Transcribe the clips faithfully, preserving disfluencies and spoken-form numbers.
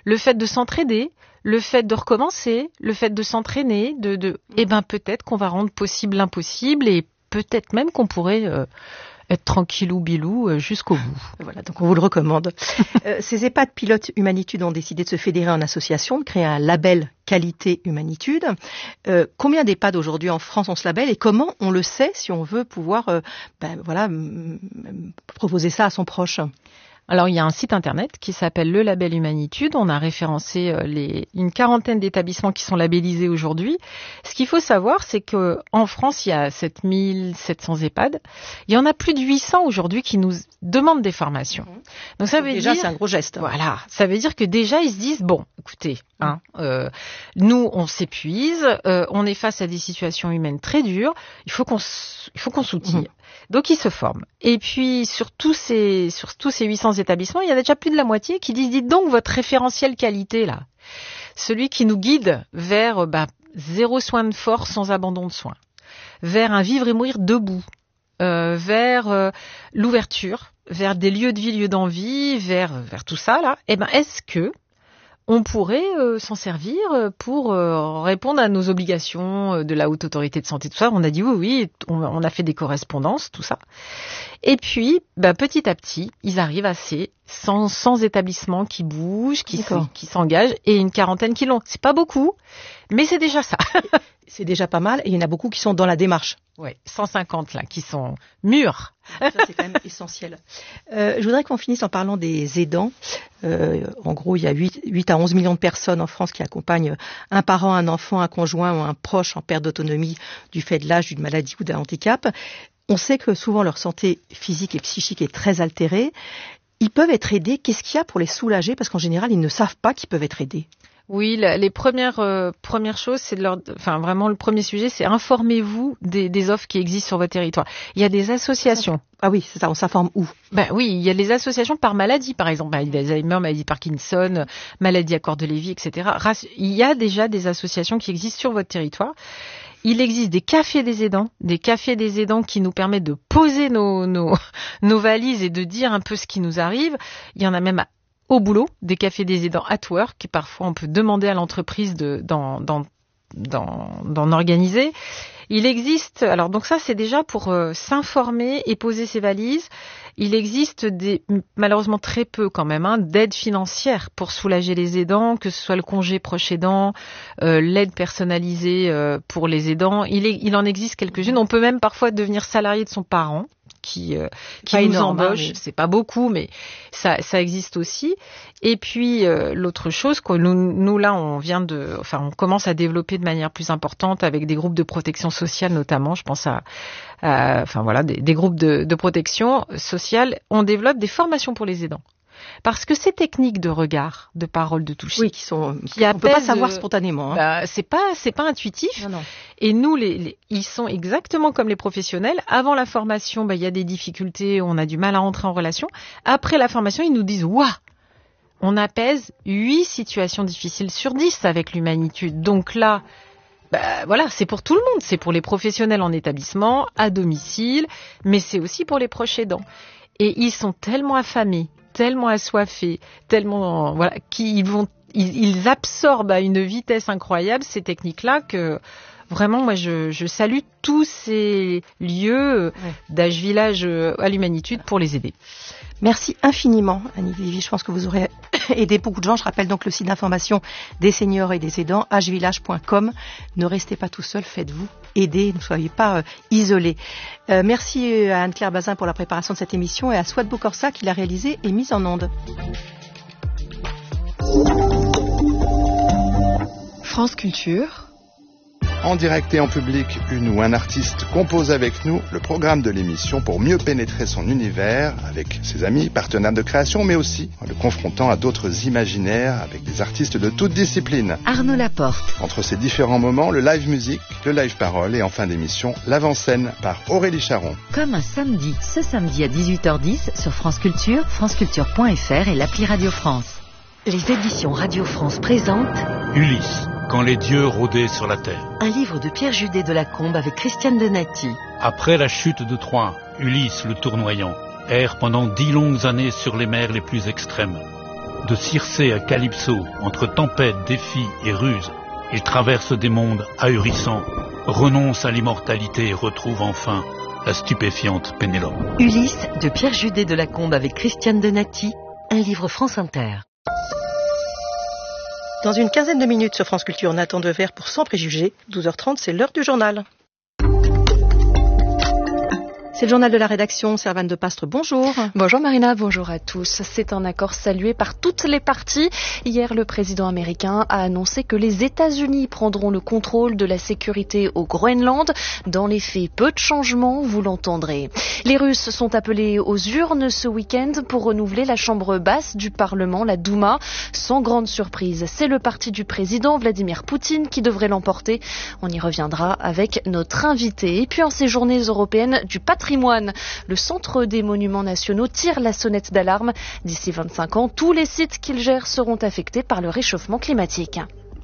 le fait de s'entraider, le fait de recommencer, le fait de s'entraîner, de, de, eh ben peut-être qu'on va rendre possible l'impossible et peut-être même qu'on pourrait euh, être tranquillou bilou euh, jusqu'au bout. Voilà, donc on vous le recommande. euh, ces EHPAD pilotes Humanitude ont décidé de se fédérer en association, de créer un label qualité Humanitude. Euh, combien d'EHPAD aujourd'hui en France ont ce label et comment on le sait si on veut pouvoir euh, ben, voilà, m- m- proposer ça à son proche? Alors, il y a un site internet qui s'appelle Le Label Humanitude. On a référencé euh, les, une quarantaine d'établissements qui sont labellisés aujourd'hui. Ce qu'il faut savoir, c'est qu'en France, il y a sept mille sept cents EHPAD. Il y en a plus de huit cents aujourd'hui qui nous demandent des formations. Donc, ça Donc veut déjà, dire... c'est un gros geste. Voilà. Ça veut dire que déjà, ils se disent, bon, écoutez, hein, euh, nous, on s'épuise, euh, on est face à des situations humaines très dures. Il faut qu'on, s- il faut qu'on s'outille. Mmh. Donc, ils se forment. Et puis, sur tous ces, sur tous ces huit cents établissements, il y en a déjà plus de la moitié qui disent, dites donc, votre référentiel qualité, là, celui qui nous guide vers bah, zéro soin de force sans abandon de soins, vers un vivre et mourir debout, euh, vers euh, l'ouverture, vers des lieux de vie, lieux d'envie, vers, vers tout ça, là, eh ben, est-ce que on pourrait euh, s'en servir pour euh, répondre à nos obligations euh, de la Haute Autorité de Santé, tout ça? On a dit oui, oui, on, on a fait des correspondances, tout ça. Et puis, bah, petit à petit, ils arrivent à ces cent, cent établissements qui bougent, qui, qui s'engagent, et une quarantaine qui l'ont. C'est pas beaucoup, mais c'est déjà ça. C'est déjà pas mal, et il y en a beaucoup qui sont dans la démarche. Oui, cent cinquante là, qui sont mûrs. Ça, c'est quand même essentiel. Euh, je voudrais qu'on finisse en parlant des aidants. Euh, en gros, il y a huit à onze millions de personnes en France qui accompagnent un parent, un enfant, un conjoint ou un proche en perte d'autonomie du fait de l'âge, d'une maladie ou d'un handicap. On sait que souvent leur santé physique et psychique est très altérée. Ils peuvent être aidés. Qu'est-ce qu'il y a pour les soulager? Parce qu'en général, ils ne savent pas qu'ils peuvent être aidés. Oui, la, les premières euh, premières choses, c'est de leur, enfin vraiment le premier sujet, c'est informez-vous des, des offres qui existent sur votre territoire. Il y a des associations. Ah oui, c'est ça. On s'informe où? Ben oui, il y a les associations par maladie, par exemple, maladie d'Alzheimer, maladie de Parkinson, maladie à corps de Lévy, et cetera. Il y a déjà des associations qui existent sur votre territoire. Il existe des cafés des aidants, des cafés des aidants qui nous permettent de poser nos nos, nos valises et de dire un peu ce qui nous arrive. Il y en a même à au boulot, des cafés des aidants at work, et parfois on peut demander à l'entreprise de, d'en, d'en, d'en, d'en organiser. Il existe, alors donc ça c'est déjà pour euh, s'informer et poser ses valises. Il existe des, malheureusement très peu quand même, hein, d'aides financières pour soulager les aidants, que ce soit le congé proche aidant, euh, l'aide personnalisée euh, pour les aidants. Il, est, il en existe quelques-unes. On peut même parfois devenir salarié de son parent qui euh, qui nous énorme, embauche, hein, mais... c'est pas beaucoup, mais ça ça existe aussi. Et puis euh, l'autre chose, quoi, nous, nous là on vient de, enfin on commence à développer de manière plus importante avec des groupes de protection sociale notamment. Je pense à, à enfin voilà des, des groupes de, de protection sociale. On développe des formations pour les aidants. Parce que ces techniques de regard, de parole, de toucher, oui, qui sont, qui on peut pas savoir spontanément. Hein. Bah, c'est pas, c'est pas intuitif. Non, non. Et nous, les, les, ils sont exactement comme les professionnels. Avant la formation, bah, il y a des difficultés, on a du mal à entrer en relation. Après la formation, ils nous disent, waouh, on apaise huit situations difficiles sur dix avec l'Humanitude. Donc là, bah, voilà, c'est pour tout le monde. C'est pour les professionnels en établissement, à domicile, mais c'est aussi pour les proches aidants. Et ils sont tellement affamés, tellement assoiffés, tellement voilà, qu'ils vont, ils, ils absorbent à une vitesse incroyable ces techniques-là que vraiment, moi, je, je salue tous ces lieux ouais. d'Âge Village à l'Humanitude pour les aider. Merci infiniment, Annie Vivi. Je pense que vous aurez aidé beaucoup de gens. Je rappelle donc le site d'information des seniors et des aidants, âge village point com. Ne restez pas tout seul, faites-vous aider, ne soyez pas euh, isolés. Euh, merci à Anne-Claire Bazin pour la préparation de cette émission et à Swat Bokorsa qui l'a réalisée et mise en onde. France Culture. En direct et en public, une ou un artiste compose avec nous le programme de l'émission pour mieux pénétrer son univers avec ses amis, partenaires de création, mais aussi en le confrontant à d'autres imaginaires avec des artistes de toutes disciplines. Arnaud Laporte. Entre ces différents moments, le live musique, le live parole et en fin d'émission, l'avant-scène par Aurélie Charon. Comme un samedi, ce samedi à dix-huit heures dix sur France Culture, franceculture point f r et l'appli Radio France. Les éditions Radio France présentent Ulysse, quand les dieux rôdaient sur la terre. Un livre de Pierre Judet de Lacombe avec Christiane Donati. Après la chute de Troie, Ulysse le tournoyant erre pendant dix longues années sur les mers les plus extrêmes. De Circé à Calypso, entre tempête, défi et ruse, il traverse des mondes ahurissants, renonce à l'immortalité et retrouve enfin la stupéfiante Pénélope. Ulysse de Pierre Judet de Lacombe avec Christiane Donati, un livre France Inter. Dans une quinzaine de minutes sur France Culture, Nathan Dever pour Sans Préjugés. douze heures trente, c'est l'heure du journal. C'est le journal de la rédaction. Servane de Pastre, bonjour. Bonjour Marina, bonjour à tous. C'est un accord salué par toutes les parties. Hier, le président américain a annoncé que les États-Unis prendront le contrôle de la sécurité au Groenland. Dans les faits, peu de changements, vous l'entendrez. Les Russes sont appelés aux urnes ce week-end pour renouveler la chambre basse du Parlement, la Douma. Sans grande surprise, c'est le parti du président Vladimir Poutine qui devrait l'emporter. On y reviendra avec notre invité. Et puis en ces journées européennes du patrimoine, le Centre des Monuments Nationaux tire la sonnette d'alarme. D'ici vingt-cinq ans, tous les sites qu'il gère seront affectés par le réchauffement climatique.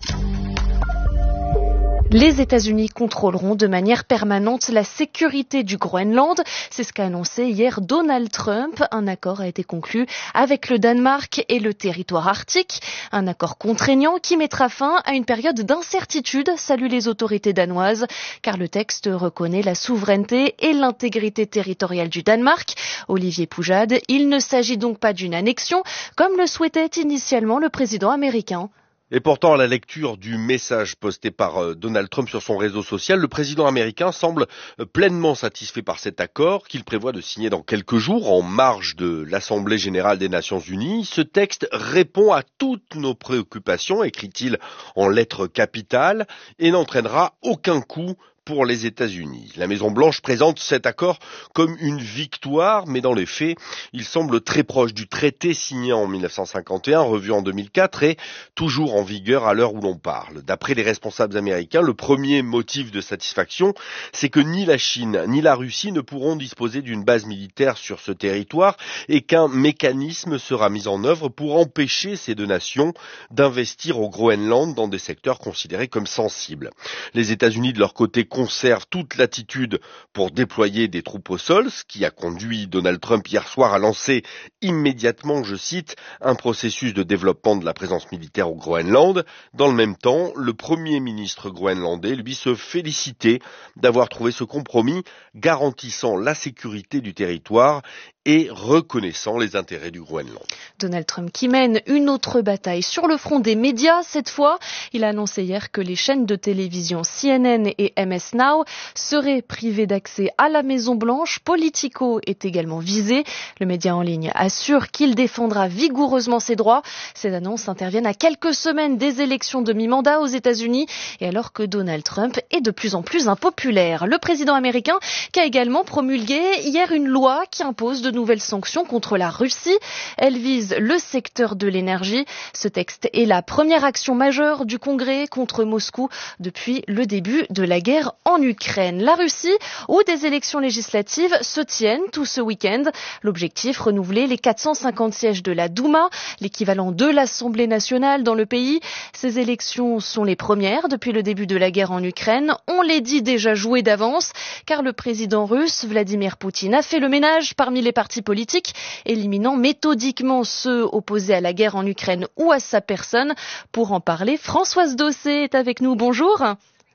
Les États-Unis contrôleront de manière permanente la sécurité du Groenland. C'est ce qu'a annoncé hier Donald Trump. Un accord a été conclu avec le Danemark et le territoire arctique. Un accord contraignant qui mettra fin à une période d'incertitude, saluent les autorités danoises, car le texte reconnaît la souveraineté et l'intégrité territoriale du Danemark. Olivier Poujade, il ne s'agit donc pas d'une annexion, comme le souhaitait initialement le président américain. Et pourtant, à la lecture du message posté par Donald Trump sur son réseau social, le président américain semble pleinement satisfait par cet accord qu'il prévoit de signer dans quelques jours en marge de l'Assemblée générale des Nations unies. Ce texte répond à toutes nos préoccupations, écrit-il en lettres capitales, et n'entraînera aucun coup pour les États-Unis. La Maison-Blanche présente cet accord comme une victoire, mais dans les faits, il semble très proche du traité signé en mille neuf cent cinquante et un, revu en deux mille quatre et toujours en vigueur à l'heure où l'on parle. D'après les responsables américains, le premier motif de satisfaction, c'est que ni la Chine ni la Russie ne pourront disposer d'une base militaire sur ce territoire et qu'un mécanisme sera mis en œuvre pour empêcher ces deux nations d'investir au Groenland dans des secteurs considérés comme sensibles. Les États-Unis, de leur côté, conserve toute latitude pour déployer des troupes au sol, ce qui a conduit Donald Trump hier soir à lancer immédiatement, je cite, un processus de développement de la présence militaire au Groenland. Dans le même temps, le premier ministre groenlandais, lui, se félicitait d'avoir trouvé ce compromis garantissant la sécurité du territoire et reconnaissant les intérêts du Groenland. Donald Trump qui mène une autre bataille sur le front des médias. Cette fois, il a annoncé hier que les chaînes de télévision C N N et M S Now seraient privées d'accès à la Maison-Blanche. Politico est également visé. Le média en ligne assure qu'il défendra vigoureusement ses droits. Ces annonces interviennent à quelques semaines des élections de mi-mandat aux États-Unis et alors que Donald Trump est de plus en plus impopulaire. Le président américain qui a également promulgué hier une loi qui impose de nouvelles sanctions contre la Russie. Elle vise le secteur de l'énergie. Ce texte est la première action majeure du Congrès contre Moscou depuis le début de la guerre en Ukraine. La Russie, où des élections législatives se tiennent tout ce week-end. L'objectif, renouveler les quatre cent cinquante sièges de la Douma, l'équivalent de l'Assemblée nationale dans le pays. Ces élections sont les premières depuis le début de la guerre en Ukraine. On les dit déjà jouées d'avance, car le président russe, Vladimir Poutine, a fait le ménage parmi les partis politiques, éliminant méthodiquement ceux opposés à la guerre en Ukraine ou à sa personne. Pour en parler, Françoise Dossé est avec nous. Bonjour.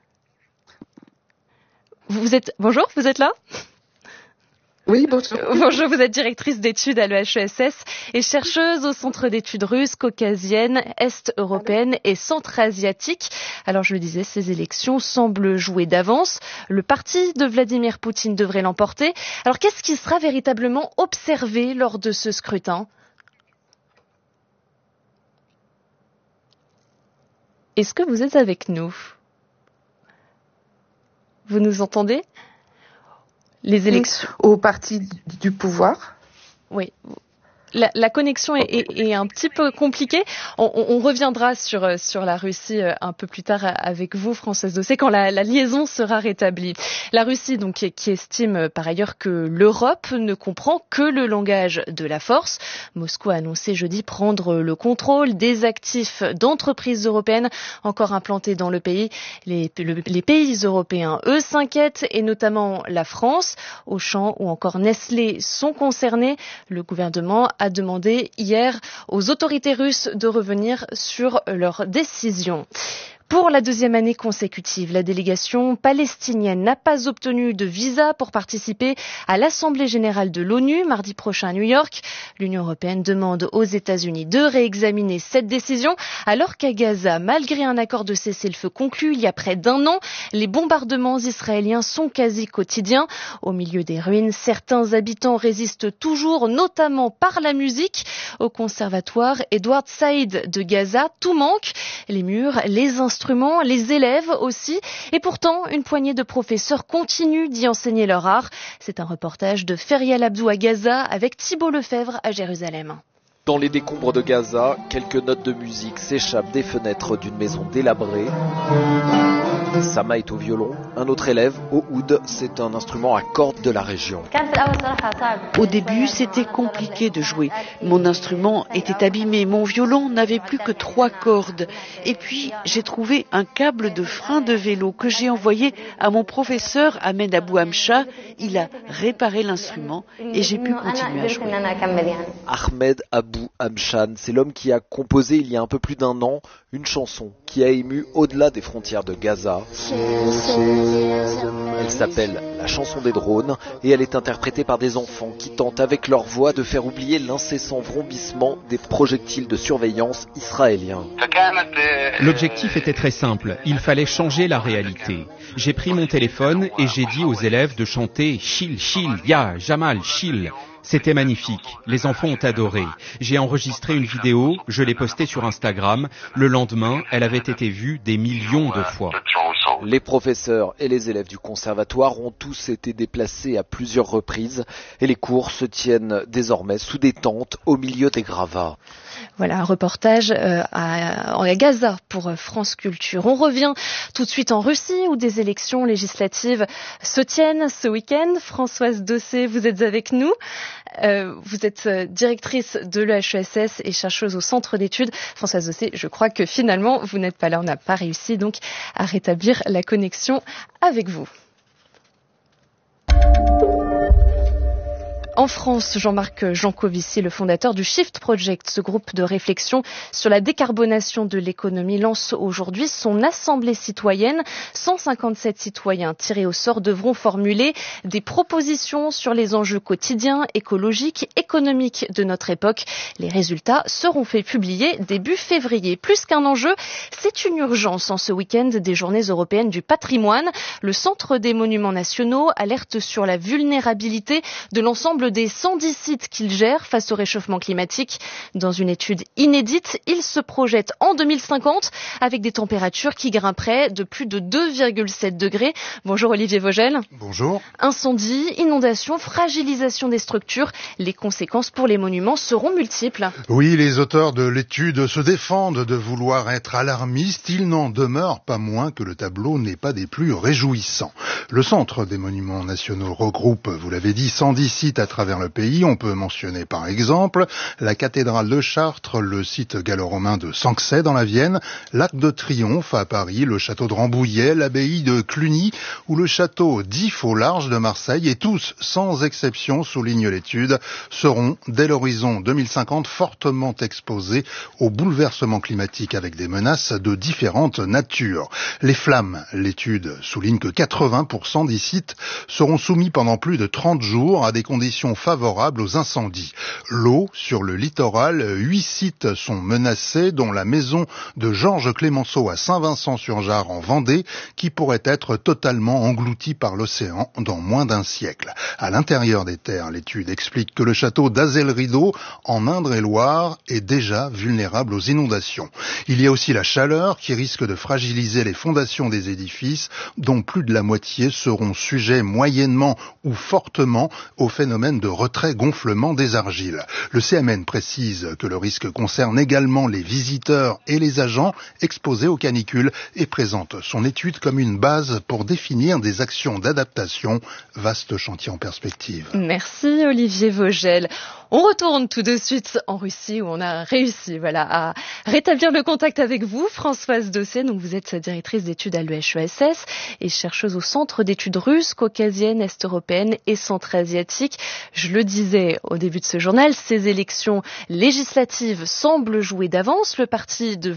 Vous êtes, bonjour, vous êtes là ? Oui, bonjour. Bonjour, vous êtes directrice d'études à l'E H E S S et chercheuse au Centre d'études russes, caucasiennes, est-européennes et centra-asiatiques. Alors, je le disais, ces élections semblent jouer d'avance. Le parti de Vladimir Poutine devrait l'emporter. Alors, qu'est-ce qui sera véritablement observé lors de ce scrutin ? Est-ce que vous êtes avec nous ? Vous nous entendez ? Les élections au parti du pouvoir. Oui. La, la connexion est, est, est un petit peu compliquée. On, on, on reviendra sur, sur la Russie un peu plus tard avec vous, Françoise Dossé, quand la, la liaison sera rétablie. La Russie, donc, qui, qui estime par ailleurs que l'Europe ne comprend que le langage de la force. Moscou a annoncé jeudi prendre le contrôle des actifs d'entreprises européennes encore implantées dans le pays. Les, le, les pays européens, eux, s'inquiètent, et notamment la France. Auchan ou encore Nestlé sont concernés. Le gouvernement a demandé hier aux autorités russes de revenir sur leur décision. Pour la deuxième année consécutive, la délégation palestinienne n'a pas obtenu de visa pour participer à l'Assemblée générale de l'ONU mardi prochain à New York. L'Union européenne demande aux États-Unis de réexaminer cette décision, alors qu'à Gaza, malgré un accord de cessez-le-feu conclu il y a près d'un an, les bombardements israéliens sont quasi quotidiens. Au milieu des ruines, certains habitants résistent toujours, notamment par la musique. Au conservatoire Edward Said de Gaza, tout manque. Les murs, les instruments, les élèves aussi. Et pourtant, une poignée de professeurs continuent d'y enseigner leur art. C'est un reportage de Ferial Abdou à Gaza avec Thibault Lefebvre à Jérusalem. Dans les décombres de Gaza, quelques notes de musique s'échappent des fenêtres d'une maison délabrée. Sama est au violon, un autre élève au oud, c'est un instrument à cordes de la région. Au début, c'était compliqué de jouer. Mon instrument était abîmé, mon violon n'avait plus que trois cordes. Et puis, j'ai trouvé un câble de frein de vélo que j'ai envoyé à mon professeur Ahmed Abou Hamcha. Il a réparé l'instrument et j'ai pu continuer à jouer. Ahmed Abou Hamchan, c'est l'homme qui a composé il y a un peu plus d'un an une chanson qui a ému au-delà des frontières de Gaza. Elle s'appelle La chanson des drones et elle est interprétée par des enfants qui tentent avec leur voix de faire oublier l'incessant vrombissement des projectiles de surveillance israéliens. L'objectif était très simple, il fallait changer la réalité. J'ai pris mon téléphone et j'ai dit aux élèves de chanter « Chil, chil, ya, Jamal, chil ». C'était magnifique, les enfants ont adoré. J'ai enregistré une vidéo, je l'ai postée sur Instagram. Le lendemain, elle avait été vue des millions de fois. Les professeurs et les élèves du conservatoire ont tous été déplacés à plusieurs reprises et les cours se tiennent désormais sous des tentes au milieu des gravats. Voilà un reportage euh, à, à Gaza pour France Culture. On revient tout de suite en Russie où des élections législatives se tiennent ce week-end. Françoise Dossé, vous êtes avec nous. Euh, vous êtes directrice de l'E H E S S et chercheuse au centre d'études. Françoise Dossé, je crois que finalement vous n'êtes pas là. On n'a pas réussi donc à rétablir la connexion avec vous. En France, Jean-Marc Jancovici, le fondateur du Shift Project, ce groupe de réflexion sur la décarbonation de l'économie, lance aujourd'hui son assemblée citoyenne. cent cinquante-sept citoyens tirés au sort devront formuler des propositions sur les enjeux quotidiens, écologiques, économiques de notre époque. Les résultats seront faits publier début février. Plus qu'un enjeu, c'est une urgence en ce week-end des Journées européennes du patrimoine. Le Centre des monuments nationaux alerte sur la vulnérabilité de l'ensemble des cent dix sites qu'il gère face au réchauffement climatique. Dans une étude inédite, il se projette en deux mille cinquante avec des températures qui grimperaient de plus de deux virgule sept degrés. Bonjour Olivier Vogel. Bonjour. Incendies, inondations, fragilisation des structures. Les conséquences pour les monuments seront multiples. Oui, les auteurs de l'étude se défendent de vouloir être alarmistes. Il n'en demeure pas moins que le tableau n'est pas des plus réjouissants. Le Centre des monuments nationaux regroupe, vous l'avez dit, cent dix sites à travers le pays. On peut mentionner par exemple la cathédrale de Chartres, le site gallo-romain de Sanxay dans la Vienne, l'Arc de Triomphe à Paris, le château de Rambouillet, l'abbaye de Cluny ou le château d'If au large de Marseille, et tous, sans exception, souligne l'étude, seront dès l'horizon deux mille cinquante fortement exposés au bouleversement climatique avec des menaces de différentes natures. Les flammes, l'étude souligne que quatre-vingts pour cent des sites seront soumis pendant plus de trente jours à des conditions favorables aux incendies. L'eau, sur le littoral, huit sites sont menacés, dont la maison de Georges Clemenceau à Saint-Vincent-sur-Jard en Vendée, qui pourrait être totalement engloutie par l'océan dans moins d'un siècle. À l'intérieur des terres, l'étude explique que le château d'Azel-Rideau, en Indre-et-Loire, est déjà vulnérable aux inondations. Il y a aussi la chaleur qui risque de fragiliser les fondations des édifices, dont plus de la moitié seront sujets moyennement ou fortement au phénomène de retrait-gonflement des argiles. Le C M N précise que le risque concerne également les visiteurs et les agents exposés aux canicules et présente son étude comme une base pour définir des actions d'adaptation. Vaste chantier en perspective. Merci Olivier Vogel. On retourne tout de suite en Russie où on a réussi voilà, à rétablir le contact avec vous. Françoise Dossé, donc vous êtes directrice d'études à l'E H E S S et chercheuse au Centre d'études russes, caucasiennes, est-européennes et centra-asiatiques. Je le disais au début de ce journal, ces élections législatives semblent jouer d'avance. Le parti de